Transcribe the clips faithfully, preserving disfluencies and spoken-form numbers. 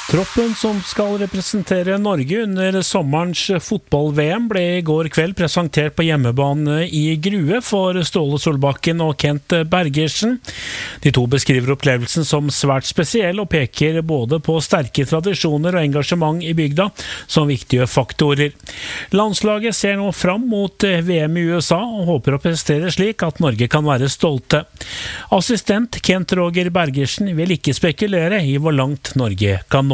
Troppen som skal representere Norge under sommerens fotball-V M ble i går kveld presentert på hjemmebane i Grue for Ståle Solbakken og Kent Bergersen. De to beskriver opplevelsen som svært spesiell og peker både på sterke tradisjoner og engasjement i bygda som viktige faktorer. Landslaget ser nå fram mot V M i U S A og håper å prestere slik at Norge kan være stolte. Assistent Kent Roger Bergersen vil ikke spekulere i hvor langt Norge kan nå.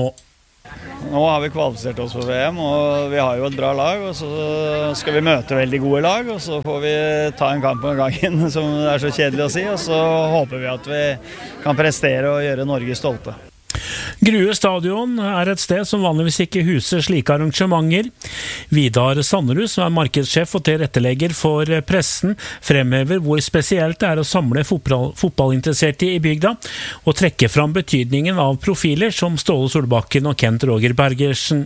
Nå har vi kvalifisert oss for V M, og vi har jo et bra lag, og så skal vi møte veldig gode lag, og så får vi ta en kamp om gangen, som det er så kjedelig å si, og så håper vi at vi kan prestere og gjøre Norge stolte. Grue stadion er et sted som vanligvis ikke huser slike arrangementer. Vidar Sanderud, som er markedssjef og tilrettelegger for pressen, fremhever hvor spesielt det er å samle fotball, fotballinteresserte i bygda, og trekke fram betydningen av profiler som Ståle Solbakken og Kent Roger Bergersen.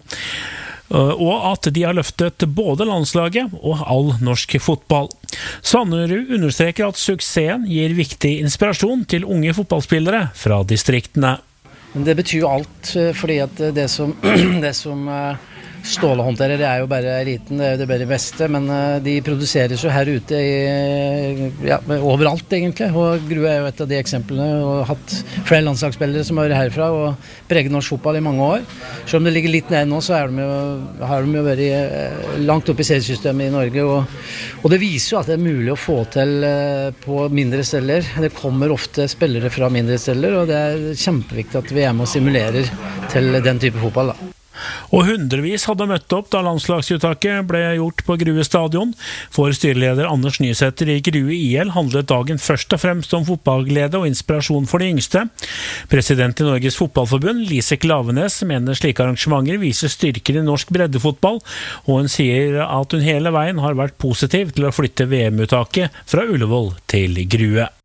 Og at de har løftet både landslaget og all norsk fotball. Sanderud understreker at suksessen gir viktig inspirasjon til unge fotballspillere fra distriktene. Men det betyr jo alt, fordi at det som, det som Ståle håndterer, det er jo bare eliten, det er jo det bare beste, men de produseres jo her ute i, ja, overalt egentlig, og Grue er jo et av de eksemplene, og har hatt flere landslagsspillere som har vært herfra og preget norsk fotball i mange år. Så om det ligger litt ned nå, så er de jo, har de jo vært langt opp i seriesystemet i Norge, og, og det viser jo at det er mulig å få til på mindre steder. Det kommer ofte spillere fra mindre steder, og det er kjempeviktig at vi er med og simulerer til den type fotball da. Og hundrevis hadde møtt opp da landslagsuttaket ble gjort på Grue stadion. For styreleder Anders Nysæter i Grue I L handlet dagen først og fremst om fotballglede og inspirasjon for de yngste. President i Norges fotballforbund, Lise Klavenes, mener slike arrangementer viser styrker i norsk breddefotball, og hun sier at hun hele veien har vært positiv til å flytte V M-uttaket fra Ullevål til Grue.